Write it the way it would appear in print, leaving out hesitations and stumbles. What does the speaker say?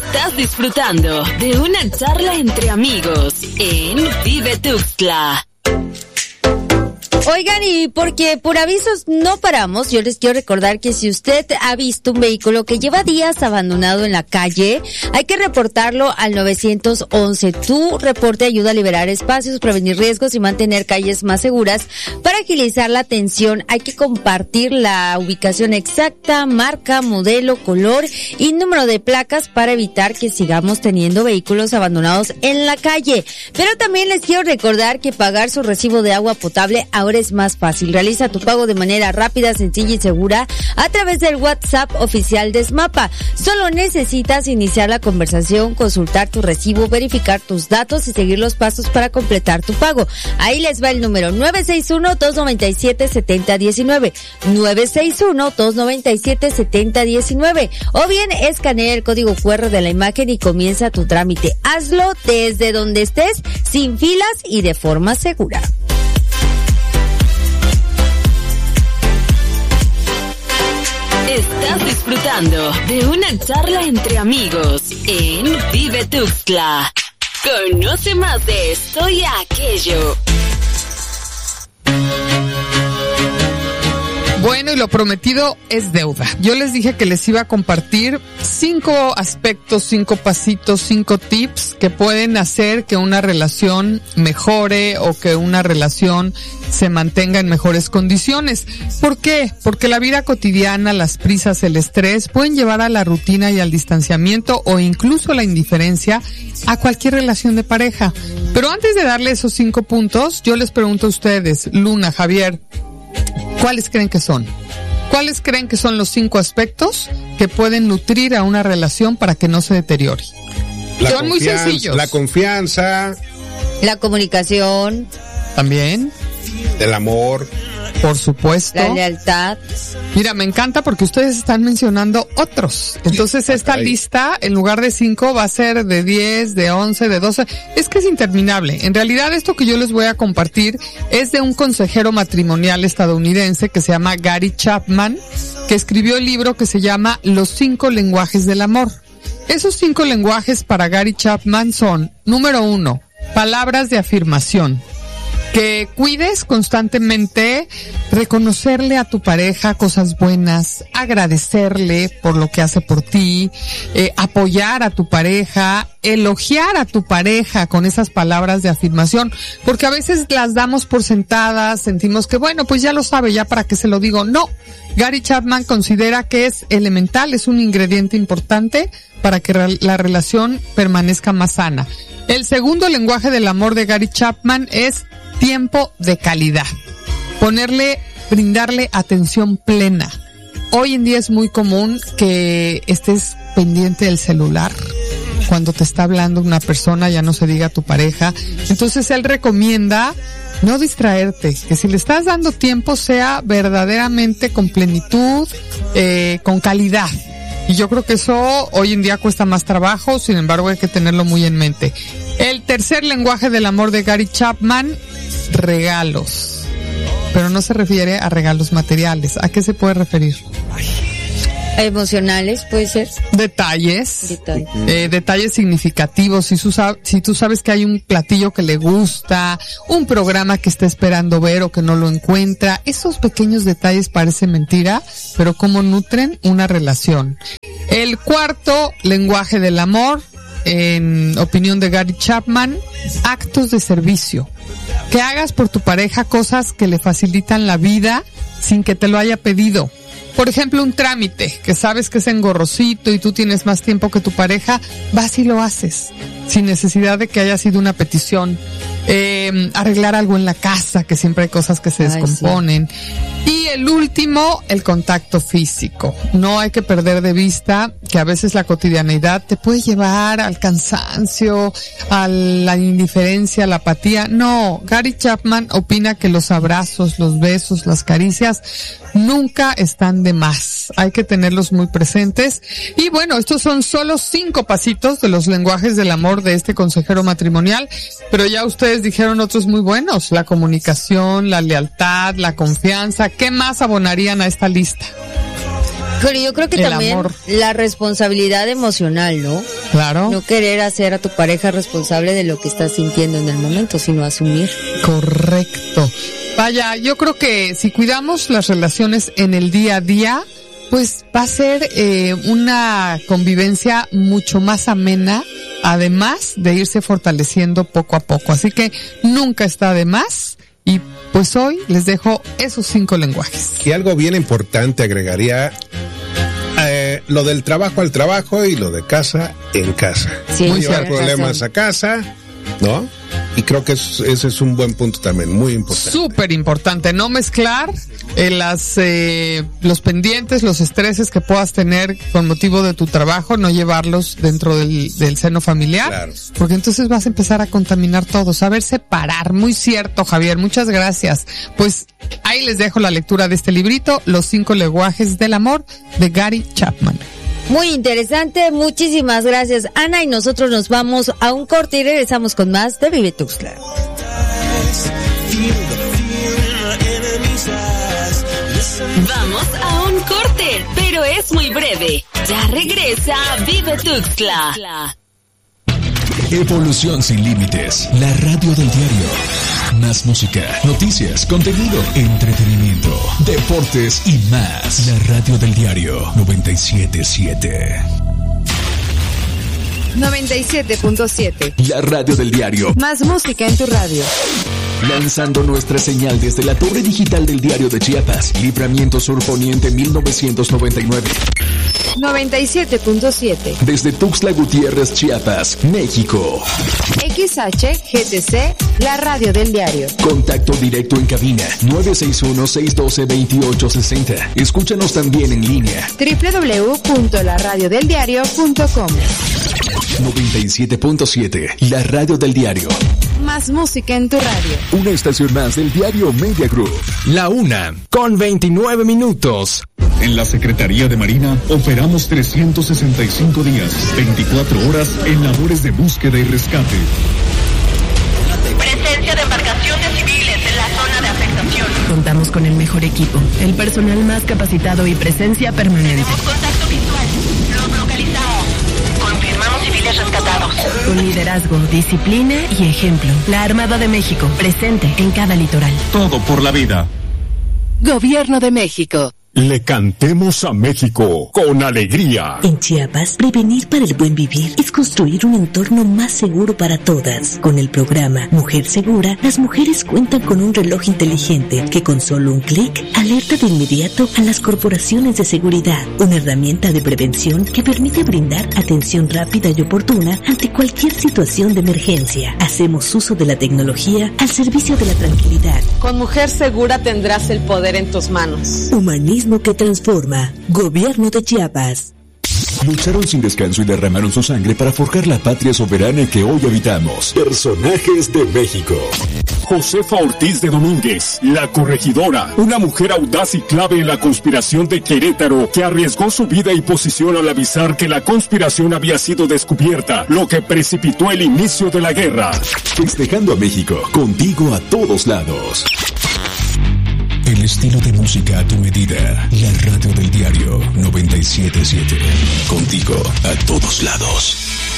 Estás disfrutando de una charla entre amigos en Vive Tuxtla. Oigan, y porque por avisos no paramos, yo les quiero recordar que si usted ha visto un vehículo que lleva días abandonado en la calle, hay que reportarlo al 911. Tu reporte ayuda a liberar espacios, prevenir riesgos y mantener calles más seguras. Para agilizar la atención, hay que compartir la ubicación exacta, marca, modelo, color y número de placas para evitar que sigamos teniendo vehículos abandonados en la calle. Pero también les quiero recordar que pagar su recibo de agua potable ahora es más fácil. Realiza tu pago de manera rápida, sencilla y segura a través del WhatsApp oficial de SMAPA. Solo necesitas iniciar la conversación, consultar tu recibo, verificar tus datos y seguir los pasos para completar tu pago. Ahí les va el número 961-297-7019. 961-297-7019. O bien escanea el código QR de la imagen y comienza tu trámite. Hazlo desde donde estés, sin filas y de forma segura. Estás disfrutando de una charla entre amigos en Vive Tuxtla. Conoce más de esto y aquello. Bueno, y lo prometido es deuda. Yo les dije que les iba a compartir 5 aspectos, 5 pasitos, 5 tips que pueden hacer que una relación mejore o que una relación se mantenga en mejores condiciones. ¿Por qué? Porque la vida cotidiana, las prisas, el estrés pueden llevar a la rutina y al distanciamiento o incluso la indiferencia a cualquier relación de pareja. Pero antes de darle esos 5 puntos, yo les pregunto a ustedes, Luna, Javier, ¿cuáles creen que son? ¿Cuáles creen que son los 5 aspectos que pueden nutrir a una relación para que no se deteriore? Son muy sencillos. La confianza. La comunicación. También. El amor. Por supuesto. La lealtad. Mira, me encanta porque ustedes están mencionando otros. Entonces esta lista, en lugar de 5, va a ser de 10, de 11, de 12. Es que es interminable. En realidad esto que yo les voy a compartir es de un consejero matrimonial estadounidense que se llama Gary Chapman, que escribió el libro que se llama Los 5 lenguajes del amor. Esos 5 lenguajes para Gary Chapman son, número 1, palabras de afirmación. Que cuides constantemente reconocerle a tu pareja cosas buenas, agradecerle por lo que hace por ti, apoyar a tu pareja, elogiar a tu pareja con esas palabras de afirmación, porque a veces las damos por sentadas, sentimos que bueno, pues ya lo sabe, ya para qué se lo digo. No, Gary Chapman considera que es elemental, es un ingrediente importante para que la relación permanezca más sana. El segundo lenguaje del amor de Gary Chapman es tiempo de calidad. Brindarle atención plena. Hoy en día es muy común que estés pendiente del celular. Cuando te está hablando una persona, ya no se diga tu pareja. Entonces él recomienda no distraerte, que si le estás dando tiempo sea verdaderamente con plenitud, con calidad. Y yo creo que eso hoy en día cuesta más trabajo, sin embargo hay que tenerlo muy en mente. El tercer lenguaje del amor de Gary Chapman, regalos. Pero no se refiere a regalos materiales. ¿A qué se puede referir? Emocionales, puede ser. Detalles. Detalles significativos. Si tú sabes que hay un platillo que le gusta, un programa que está esperando ver o que no lo encuentra, esos pequeños detalles parecen mentira, pero cómo nutren una relación. El cuarto lenguaje del amor, en opinión de Gary Chapman, actos de servicio. Que hagas por tu pareja cosas que le facilitan la vida sin que te lo haya pedido. Por ejemplo, un trámite que sabes que es engorrosito y tú tienes más tiempo que tu pareja, vas y lo haces, sin necesidad de que haya sido una petición. Arreglar algo en la casa, que siempre hay cosas que se descomponen. Sí. Y el último, el contacto físico. No hay que perder de vista que a veces la cotidianeidad te puede llevar al cansancio, a la indiferencia, a la apatía. No, Gary Chapman opina que los abrazos, los besos, las caricias nunca están de más. Hay que tenerlos muy presentes. Y bueno, estos son solo 5 pasitos de los lenguajes del amor de este consejero matrimonial, pero ya ustedes dijeron otros muy buenos: la comunicación, la lealtad, la confianza. ¿Qué más abonarían a esta lista? Pero yo creo que también amor. la responsabilidad emocional, ¿no? Claro. No querer hacer a tu pareja responsable de lo que estás sintiendo en el momento, sino asumir. Correcto. Vaya, yo creo que si cuidamos las relaciones en el día a día, pues va a ser una convivencia mucho más amena, además de irse fortaleciendo poco a poco. Así que nunca está de más. Y pues hoy les dejo esos 5 lenguajes. Y algo bien importante agregaría, lo del trabajo al trabajo y lo de casa en casa. Sí, No llevar tienes problemas razón. a casa, ¿no? Y creo que ese es un buen punto también, muy importante. Súper importante, no mezclar los pendientes, los estreses que puedas tener con motivo de tu trabajo, no llevarlos dentro del seno familiar, Claro. porque entonces vas a empezar a contaminar todo, saber separar. Muy cierto, Javier, muchas gracias. Pues ahí les dejo la lectura de este librito, Los 5 lenguajes del amor, de Gary Chapman. Muy interesante, muchísimas gracias, Ana, y nosotros nos vamos a un corte y regresamos con más de Vive Tuxtla. Vamos a un corte, pero es muy breve. Ya regresa Vive Tuxtla. Evolución sin límites, la radio del diario. Más música, noticias, contenido, entretenimiento, deportes y más. La radio del diario 97.7. 97.7. La radio del diario. Más música en tu radio. Lanzando nuestra señal desde la torre digital del diario de Chiapas. Libramiento Sur Poniente 1999. 97.7. Desde Tuxtla Gutiérrez, Chiapas, México. XHGTC, la radio del diario. Contacto directo en cabina 961-612-2860. Escúchanos también en línea. www.laradiodeldiario.com. 97.7, la radio del diario. Más música en tu radio. Una estación más del diario Media Group. La 1:29. En la Secretaría de Marina operamos 365 días, 24 horas en labores de búsqueda y rescate. Presencia de embarcaciones civiles en la zona de afectación. Contamos con el mejor equipo, el personal más capacitado y presencia permanente. Tenemos contacto visual. Los localizamos. Confirmamos civiles rescatados. Con liderazgo, disciplina y ejemplo. La Armada de México, presente en cada litoral. Todo por la vida. Gobierno de México. Le cantemos a México con alegría. En Chiapas, prevenir para el buen vivir es construir un entorno más seguro para todas. Con el programa Mujer Segura, las mujeres cuentan con un reloj inteligente que con solo un clic alerta de inmediato a las corporaciones de seguridad. Una herramienta de prevención que permite brindar atención rápida y oportuna ante cualquier situación de emergencia. Hacemos uso de la tecnología al servicio de la tranquilidad. Con Mujer Segura tendrás el poder en tus manos. Humanismo que transforma. Gobierno de Chiapas. Lucharon sin descanso y derramaron su sangre para forjar la patria soberana que hoy habitamos. Personajes de México. Josefa Ortiz de Domínguez, la corregidora, una mujer audaz y clave en la conspiración de Querétaro, que arriesgó su vida y posición al avisar que la conspiración había sido descubierta, lo que precipitó el inicio de la guerra. Festejando a México, contigo a todos lados. El estilo de música a tu medida. La radio del diario 97.7. Contigo a todos lados.